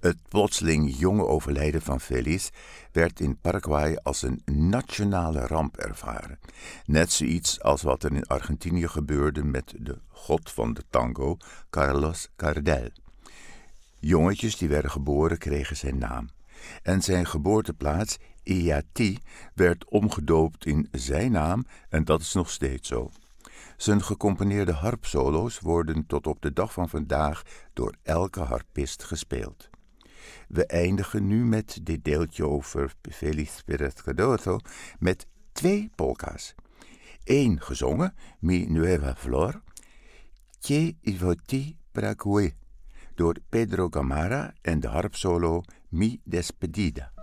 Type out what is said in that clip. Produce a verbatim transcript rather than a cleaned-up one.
Het plotseling jonge overlijden van Feliz werd in Paraguay als een nationale ramp ervaren. Net zoiets als wat er in Argentinië gebeurde met de god van de tango, Carlos Gardel. Jongetjes die werden geboren kregen zijn naam. En zijn geboorteplaats, Iati, werd omgedoopt in zijn naam en dat is nog steeds zo. Zijn gecomponeerde harpsolo's worden tot op de dag van vandaag door elke harpist gespeeld. We eindigen nu met dit deeltje over Feliz Pérez Cardozo met twee polka's. Eén gezongen, Mi Nueva Flor, Que Ivoti Paraguay, door Pedro Gamarra en de harpsolo Mi Despedida.